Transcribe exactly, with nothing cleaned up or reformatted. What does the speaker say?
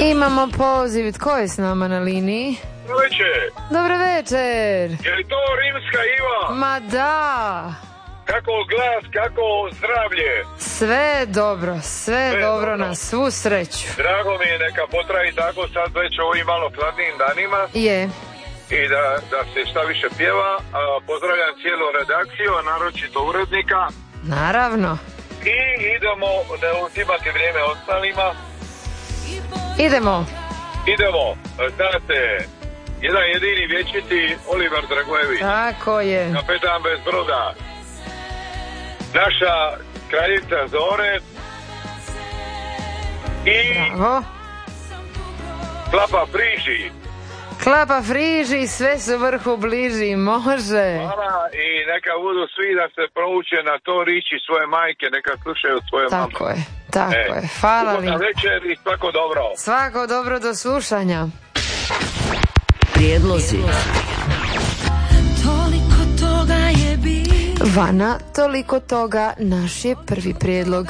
Imamo poziv, tko je s nama na liniji? Dobro večer. Dobro večer. Je li to Rimska Iva? Ma da. Kako glas, kako zdravlje? Sve dobro, sve, sve dobro, dobro na svu sreću. Drago mi je, neka potraji tako sad već ovim malo hladnijim danima. Je. I da, da se šta više pjeva. A, pozdravljam cijelu redakciju, a naročito urednika. Naravno. I idemo ne uzimati vrijeme ostalima. Idemo. Idemo. Znate, jedan jedini vječiti Oliver Dragojević. Tako je. Kapetan bez broda. Naša kraljica Zore. I Bravo. Klapa Friži. Klapa friži, sve su vrhu bliži, može. Hvala i neka budu svi da se prouče na to riči svoje majke, neka slušaju svoje mame. Tako je, tako e, je, hvala li. Večer i svako dobro. Svako dobro do slušanja. Prijedlozi. Vana, toliko toga, naš je prvi prijedlog.